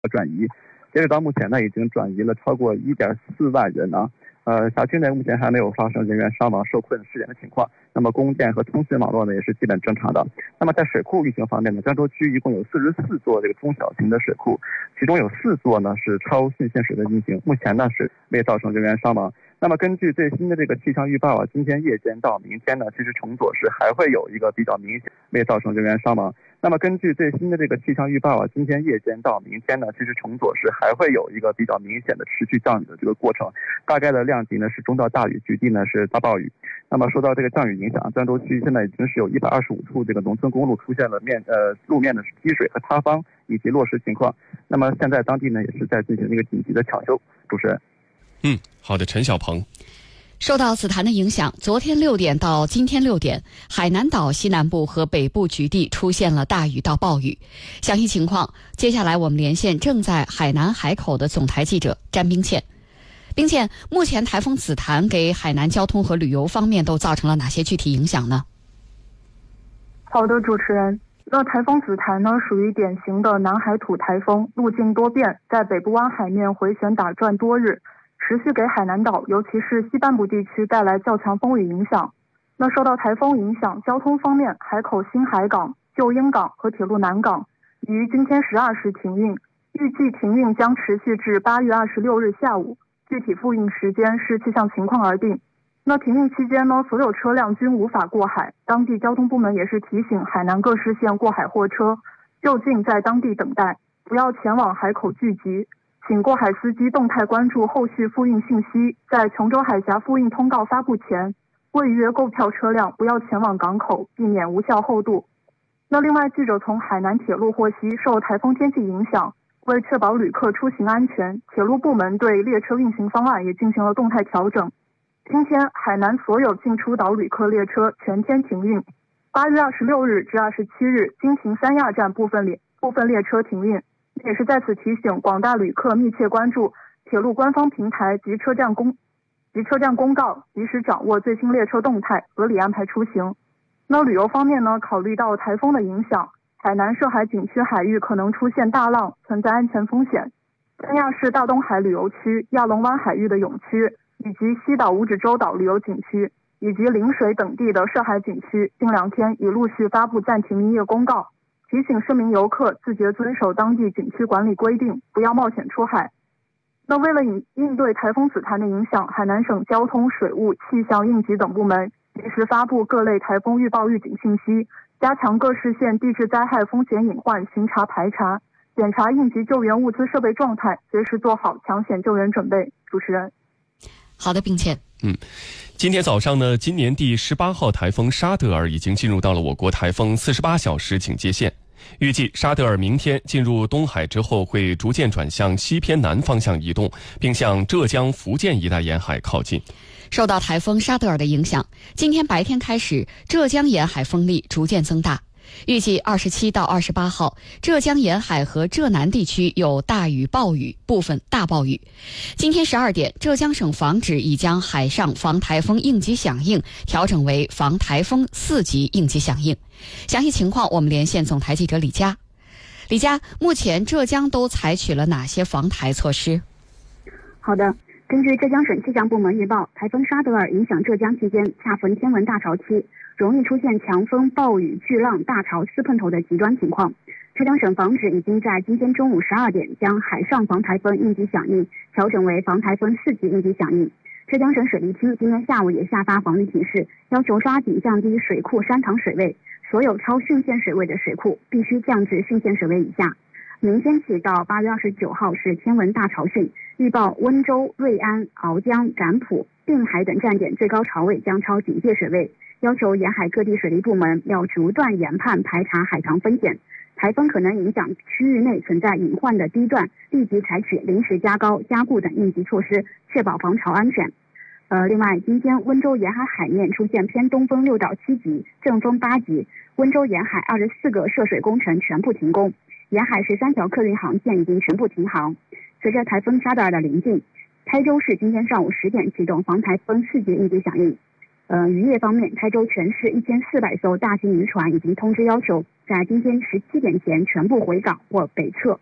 转移。截止到目前呢，已经转移了超过1.4万人啊。辖区内目前还没有发生人员伤亡、受困失联的情况。那么供电和通讯网络呢也是基本正常的。那么在水库运行方面呢，漳州区一共有44座这个中小型的水库，其中有4座呢是超汛限水的运行，目前呢是未造成人员伤亡。那么根据最新的这个气象预报啊，今天夜间到明天呢，其实成左市还会有一个比较明显未造成人员伤亡。那么根据最新的这个气象预报啊，今天夜间到明天呢，其实成左市还会有一个比较明显的持续降雨的这个过程，大概的量级呢是中到大雨，局地呢是大暴雨。那么受到这个降雨影响，漳州区现在已经是有125处这个农村公路出现了路面的积水和塌方以及落石情况。那么现在当地呢也是在进行一个紧急的抢修。主持人。 好的，陈小鹏。 受到紫檀的影响，昨天6点到今天6点，海南岛西南部和北部局地出现了大雨到暴雨。详细情况，接下来我们连线正在海南海口的总台记者詹冰倩。冰倩，目前台风紫檀给海南交通和旅游方面都造成了哪些具体影响呢？ 好的，主持人。那台风紫檀呢，属于典型的南海土台风，路径多变，在北部湾海面回旋打转多日，持续给海南岛，尤其是西半部地区带来较强风雨影响。那受到台风影响，交通方面，海口新海港、旧鹰港和铁路南港于今天12时停运，预计停运将持续至8月26日下午，具体复运时间视气象情况而定。那停运期间呢，所有车辆均无法过海，当地交通部门也是提醒海南各市县过海货车就近在当地等待，不要前往海口聚集。请过海司机动态关注后续复运信息，在琼州海峡复运通告发布前，未预约购票车辆不要前往港口，避免无效后渡。那另外，记者从海南铁路获悉，受台风天气影响，为确保旅客出行安全，铁路部门对列车运行方案也进行了动态调整。今天，海南所有进出岛旅客列车全天停运。8月26日至27日，京停三亚站部分列车停运。也是在此提醒广大旅客密切关注铁路官方平台及车站公告，及时掌握最新列车动态，合理安排出行。那旅游方面呢，考虑到台风的影响，海南涉海景区海域可能出现大浪，存在安全风险。三亚市大东海旅游区、亚龙湾海域的泳区，以及西岛五指洲岛旅游景区以及陵水等地的涉海景区，近2天已陆续发布暂停营业公告，提醒市民游客自觉遵守当地景区管理规定，不要冒险出海。那为了应对台风紫檀的影响，海南省交通、水务、气象、应急等部门及时发布各类台风预报预警信息，加强各市县地质灾害风险隐患巡查排查，检查应急救援物资设备状态，随时做好抢险救援准备。主持人。 好的，并且今天早上呢，今年第18号台风沙德尔已经进入到了我国台风48小时警戒线。预计沙德尔明天进入东海之后，会逐渐转向西偏南方向移动，并向浙江、福建一带沿海靠近。 受到台风沙德尔的影响，今天白天开始，浙江沿海风力逐渐增大。预计27到28号，浙江沿海和浙南地区有大雨、暴雨，部分大暴雨。今天12点，浙江省防指已将海上防台风应急响应调整为防台风4级应急响应。详细情况，我们连线总台记者李佳。李佳，目前浙江都采取了哪些防台措施？ 好的。根据浙江省气象部门预报，台风沙德尔影响浙江期间，恰逢天文大潮期，容易出现强风、暴雨、巨浪、大潮4碰头的极端情况。浙江省防指已经在今天中午12点将海上防台风应急响应调整为防台风4级应急响应。浙江省水利厅今天下午也下发防御警示，要求抓紧降低水库山塘水位，所有超汛限水位的水库必须降至汛限水位以下。明天起到8月29号是天文大潮汛，预报温州、瑞安、鳌江、展浦、定海等站点最高潮位将超警戒水位，要求沿海各地水利部门要逐段研判排查海塘风险。台风可能影响区域内存在隐患的低段，立即采取临时加高、加固等应急措施，确保防潮安全。另外，今天温州沿海海面出现偏东风6到7级，正风8级，温州沿海24个涉水工程全部停工。沿海13条客运航线已经全部停航。随着台风沙德尔的临近，台州市今天上午10点启动防台风4级应急响应。渔业方面，台州全市1400艘大型渔船已经通知要求在今天17点前全部回港或北撤。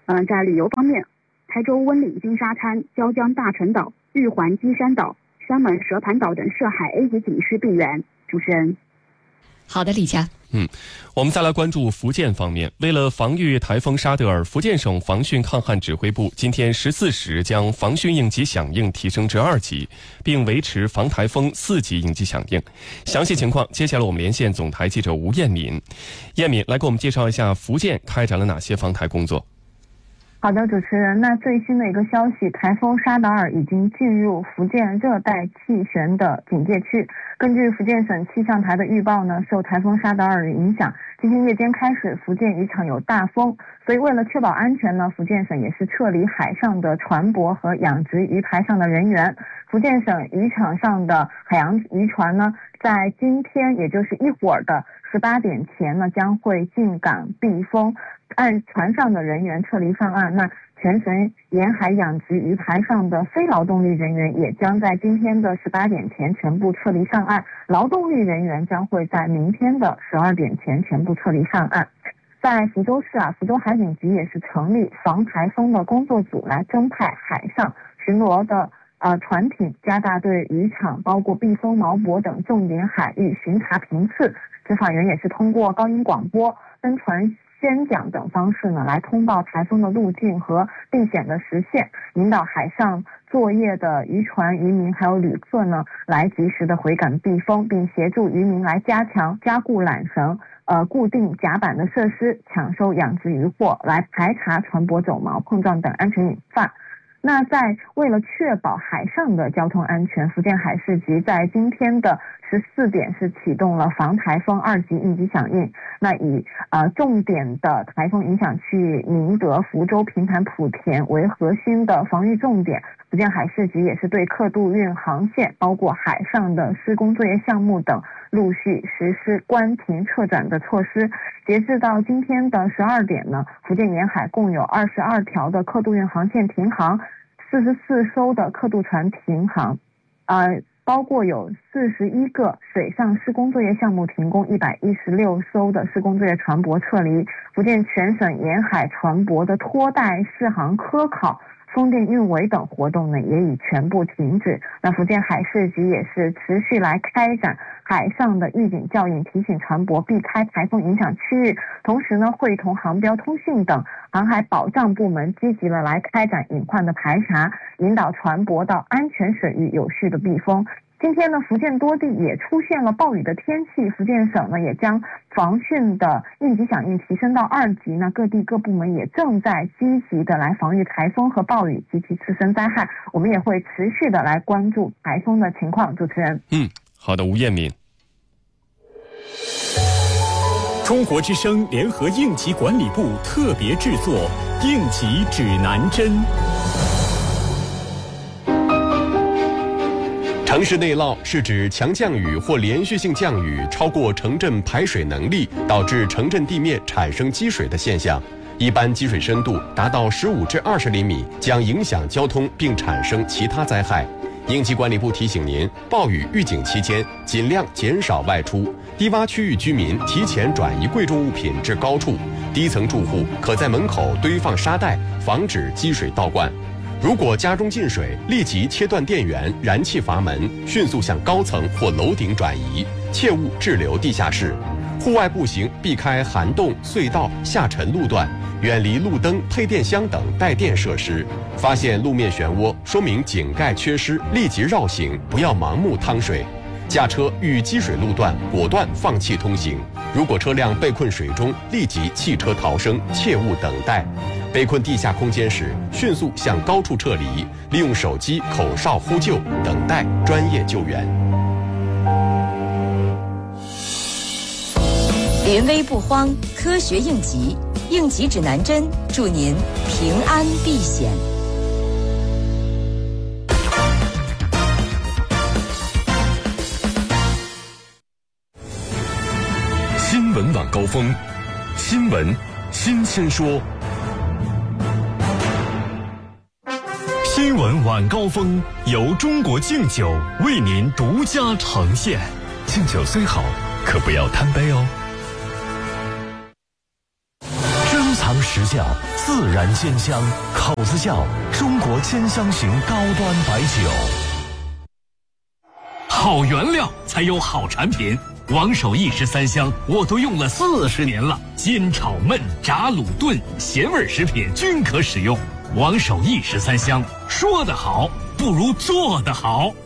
在旅游方面，台州温岭金沙滩、椒江大陈岛、玉环基山岛、山门蛇盘岛等涉海 A 级景区并援。主持人。 好的，李佳。 我们再来关注福建方面。为了防御台风沙德尔，福建省防汛抗旱指挥部今天14时将防汛应急响应提升至2级，并维持防台风4级应急响应。详细情况，接下来我们连线总台记者吴艳敏。艳敏来给我们介绍一下福建开展了哪些防台工作。 好的，主持人，那最新的一个消息，台风沙德尔已经进入福建热带气旋的警戒区。根据福建省气象台的预报呢，受台风沙德尔的影响，今天夜间开始福建渔场有大风，所以为了确保安全呢，福建省也是撤离海上的船舶和养殖鱼排上的人员。福建省渔场上的海洋渔船呢，在今天也就是一会儿的18点前呢，将会进港避风，按船上的人员撤离上岸。那全省沿海养殖鱼排上的非劳动力人员也将在今天的18点前全部撤离上岸，劳动力人员将会在明天的12点前全部撤离上岸。在福州市福州海警局也是成立防台风的工作组，来增派海上巡逻的船艇，加大对渔场包括避风锚泊等重点海域巡查频次。执法员也是通过高音广播、登船宣讲等方式呢，来通报台风的路径和避险的时限，引导海上作业的渔船、渔民还有旅客呢，来及时的回港避风，并协助渔民来加固缆绳、固定甲板的设施，抢收养殖渔获，来排查船舶走锚、碰撞等安全隐患。那为了确保海上的交通安全，福建海事局在今天的14点是启动了防台风2级应急响应。那以重点的台风影响区域宁德、福州、平潭、莆田为核心的防御重点，福建海事局也是对客渡运航线，包括海上的施工作业项目等，陆续实施关停撤转的措施。截至到今天的12点呢，福建沿海共有22条的客渡运航线停航，44艘的客渡船停航，包括有41个水上施工作业项目停工，116艘的施工作业船舶撤离。福建全省沿海船舶的拖带、试航、科考、风电运维等活动呢，也已全部停止。那福建海事局也是持续来开展海上的预警教引，提醒船舶避开台风影响区域，同时呢，会同航标通讯等航海保障部门积极的来开展隐患的排查，引导船舶到安全水域有序的避风。今天呢，福建多地也出现了暴雨的天气，福建省呢也将防汛的应急响应提升到2级，那各地各部门也正在积极的来防御台风和暴雨及其次生灾害，我们也会持续的来关注台风的情况。主持人， 好的，吴艳敏。 中国之声联合应急管理部特别制作应急指南针。 城市内涝是指强降雨或连续性降雨超过城镇排水能力，导致城镇地面产生积水的现象。一般积水深度达到15至20厘米，将影响交通并产生其他灾害。应急管理部提醒您，暴雨预警期间尽量减少外出，低洼区域居民提前转移贵重物品至高处，低层住户可在门口堆放沙袋，防止积水倒灌。如果家中进水，立即切断电源、燃气阀门，迅速向高层或楼顶转移，切勿滞留地下室。户外步行避开涵洞、隧道、下沉路段，远离路灯、配电箱等带电设施。发现路面漩涡，说明井盖缺失，立即绕行，不要盲目趟水。驾车遇积水路段，果断放弃通行。如果车辆被困水中，立即弃车逃生，切勿等待。被困地下空间时，迅速向高处撤离，利用手机口哨呼救，等待专业救援。 临危不慌，科学应急，应急指南针，祝您平安避险。 新闻晚高峰，新闻新鲜说。新闻晚高峰由中国敬酒为您独家呈现。敬酒虽好，可不要贪杯哦。珍藏时间。 窖自然鲜香，口子窖中国鲜香型高端白酒。 好原料才有好产品，王守义13香我都用了40年了，煎炒焖炸卤炖咸味食品均可使用。王守义13香，说得好不如做得好。